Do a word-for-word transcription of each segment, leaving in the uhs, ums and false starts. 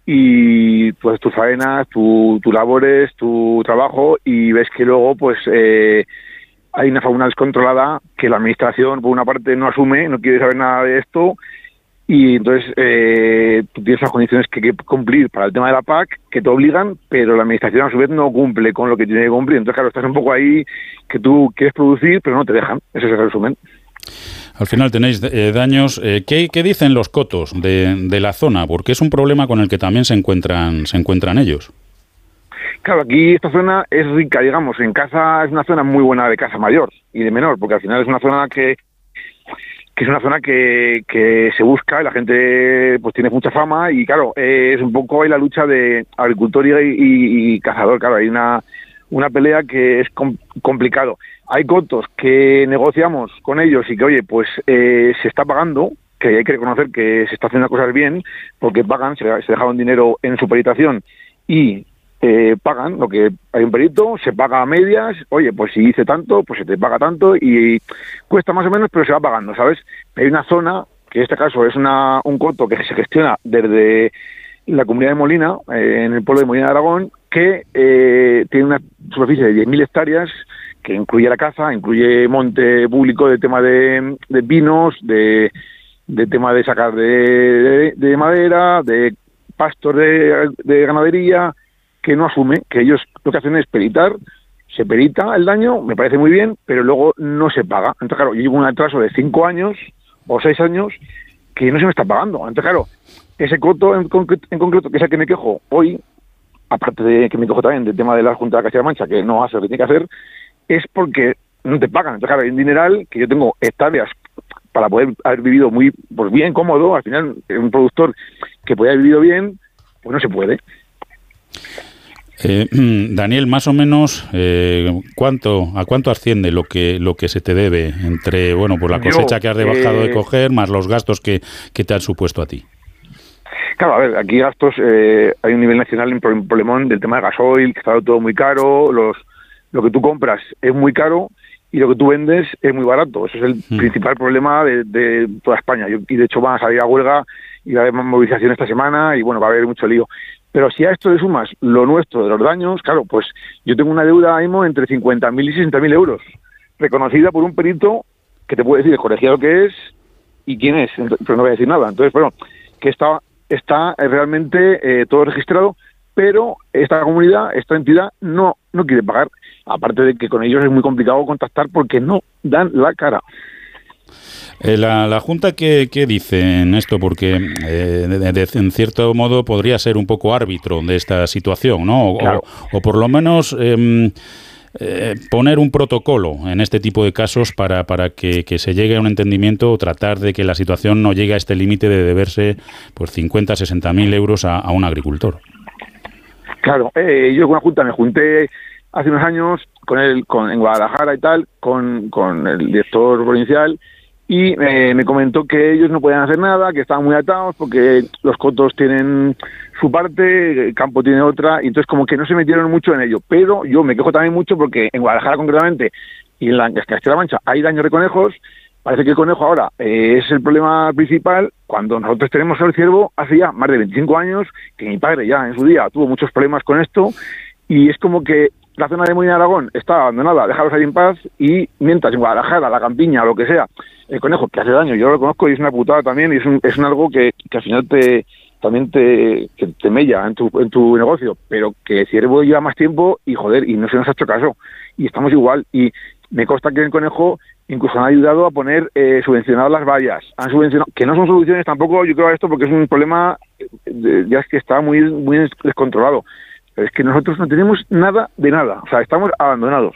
y pues tus faenas, tu, tu labores, tu trabajo, y ves que luego pues eh, hay una fauna descontrolada que la administración por una parte no asume, no quiere saber nada de esto, y entonces eh, tú tienes las condiciones que hay que cumplir para el tema de la P A C que te obligan, pero la administración a su vez no cumple con lo que tiene que cumplir. Entonces claro, estás un poco ahí que tú quieres producir pero no te dejan. Ese es el resumen. Al final tenéis eh, daños. Eh, ¿qué, ¿Qué dicen los cotos de, de la zona? Porque es un problema con el que también se encuentran se encuentran ellos. Claro, aquí esta zona es rica, digamos. En caza es una zona muy buena de caza mayor y de menor, porque al final es una zona que que es una zona que, que se busca y la gente pues tiene mucha fama y claro, eh, es un poco ahí la lucha de agricultor y, y, y cazador. Claro, hay una, una pelea que es com- complicado. Hay cotos que negociamos con ellos y que, oye, pues eh, se está pagando, que hay que reconocer que se está haciendo las cosas bien, porque pagan, se, se dejaron dinero en su peritación y eh, pagan lo que hay un perito, se paga a medias, oye, pues si hice tanto, pues se te paga tanto y cuesta más o menos, pero se va pagando, ¿sabes? Hay una zona, que en este caso es una un coto que se gestiona desde la comunidad de Molina, eh, en el pueblo de Molina de Aragón, que eh, tiene una superficie de diez mil hectáreas, que incluye la caza, incluye monte público de tema de, de pinos, de, de tema de sacar de, de, de madera, de pastos de, de ganadería, que no asume, que ellos lo que hacen es peritar, se perita el daño, me parece muy bien, pero luego no se paga. Entonces, claro, yo llevo un atraso de cinco años o seis años que no se me está pagando. Entonces, claro, ese coto en concreto, en concreto que es el que me quejo hoy, aparte de que me quejo también del tema de la Junta de Castilla-La Mancha, que no hace lo que tiene que hacer, es porque no te pagan. Entonces, claro, hay un dineral que yo tengo hectáreas para poder haber vivido muy pues bien, cómodo. Al final, un productor que puede haber vivido bien, pues no se puede. Eh, Daniel, más o menos, eh, ¿cuánto a cuánto asciende lo que lo que se te debe entre, bueno, por la cosecha Yo, que has dejado eh, de coger, más los gastos que, que te han supuesto a ti? Claro, a ver, aquí gastos, eh, hay un nivel nacional en problemón del tema de gasoil, que está todo muy caro, los lo que tú compras es muy caro y lo que tú vendes es muy barato. Ese es el hmm. principal problema de, de toda España. Yo, y de hecho van a salir a huelga y va a haber movilización esta semana y bueno, va a haber mucho lío. Pero si a esto le sumas lo nuestro de los daños, claro, pues yo tengo una deuda ahora mismo entre cincuenta mil y sesenta mil euros, reconocida por un perito que te puede decir el colegiado que es y quién es, pero no voy a decir nada. Entonces, bueno, que está, está realmente eh, todo registrado, pero esta comunidad, esta entidad, no, no quiere pagar. Aparte de que con ellos es muy complicado contactar porque no dan la cara. Eh, la, la Junta, ¿qué, qué dice en esto? Porque eh, de, de, en cierto modo podría ser un poco árbitro de esta situación, ¿no? O, claro. o, o por lo menos eh, eh, poner un protocolo en este tipo de casos para, para que, que se llegue a un entendimiento o tratar de que la situación no llegue a este límite de deberse pues cincuenta, sesenta mil euros a, a un agricultor. Claro, eh, yo con la Junta me junté hace unos años con él, con, en Guadalajara y tal, con, con el director provincial, y eh, me comentó que ellos no podían hacer nada, que estaban muy atados porque los cotos tienen su parte, el campo tiene otra, y entonces como que no se metieron mucho en ello. Pero yo me quejo también mucho porque en Guadalajara concretamente y en la Castilla-La Mancha hay daño de conejos. Parece que el conejo ahora eh, es el problema principal, cuando nosotros tenemos el ciervo hace ya más de veinticinco años, que mi padre ya en su día tuvo muchos problemas con esto, y es como que la zona de Molina de Aragón está abandonada, déjalos ahí en paz, y mientras en Guadalajara, la campiña o lo que sea, el conejo que hace daño, yo lo conozco y es una putada también, y es un, es un algo que, que al final te también te, que te mella en tu, en tu negocio, pero que el ciervo lleva más tiempo y joder, y no se nos ha hecho caso, y estamos igual, y me consta que el conejo incluso han ayudado a poner eh, subvencionadas las vallas, han subvencionado, que no son soluciones tampoco, yo creo, a esto, porque es un problema, de, ya es que está muy, muy descontrolado. Pero es que nosotros no tenemos nada de nada, o sea, estamos abandonados.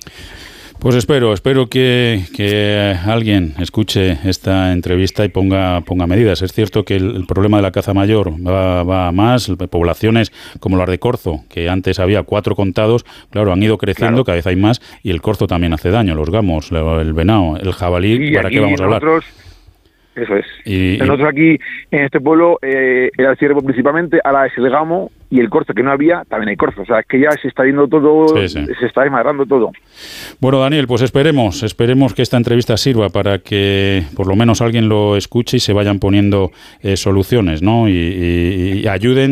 Pues espero, espero que, que alguien escuche esta entrevista y ponga ponga medidas. Es cierto que el, el problema de la caza mayor va, va a más, poblaciones como las de corzo, que antes había cuatro contados, claro, han ido creciendo, claro. Cada vez hay más, y el corzo también hace daño, los gamos, el venado, el jabalí, sí, ¿para qué vamos a hablar? Nosotros... Eso es. Y, Nosotros aquí, en este pueblo, eh, era el ciervo principalmente, ahora es el gamo y el corzo, que no había, también hay corzo. O sea, es que ya se está yendo todo, sí, sí. se está desmadrando todo. Bueno, Daniel, pues esperemos, esperemos que esta entrevista sirva para que por lo menos alguien lo escuche y se vayan poniendo eh, soluciones, ¿no? Y, y, y ayuden